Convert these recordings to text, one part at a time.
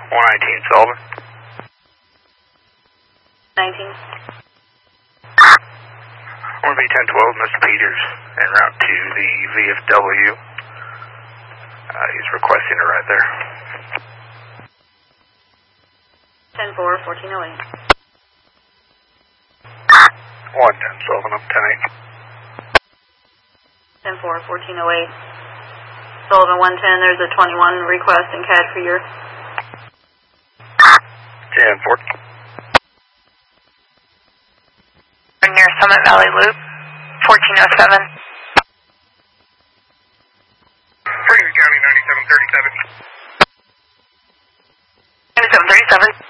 119 Sullivan. 19. 1B 1012, Mr. Peters, en route to the VFW. He's requesting a ride there. 10-4, 1408. 110 Sullivan, I'm 10-8. 10-4, 1408. Sullivan 110, there's a 21 request in CAD for your... 10-4. Near Summit Valley Loop, 1407. Franklin County 9737. 9737.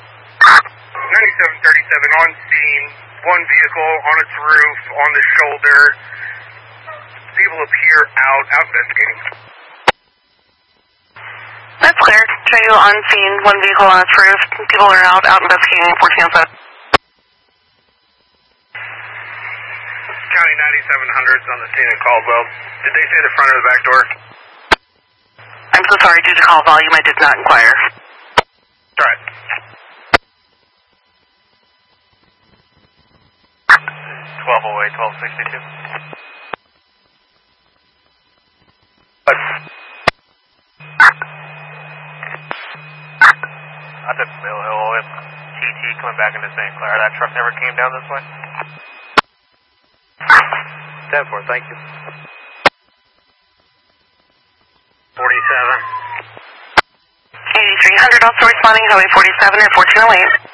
9737 on scene, one vehicle on its roof, on the shoulder. People appear out investigating. That's clear. Show you on scene, one vehicle on its roof. People are out investigating 1407. County 9700's on the scene in Caldwell. Did they say the front or the back door? I'm so sorry, due to call volume, I did not inquire. All right. 1208, 1262. I took Mill Hill TT coming back into St. Clair. That truck never came down this way. 10-4, thank you. 47. 8300 also responding, Highway 47 at 1408.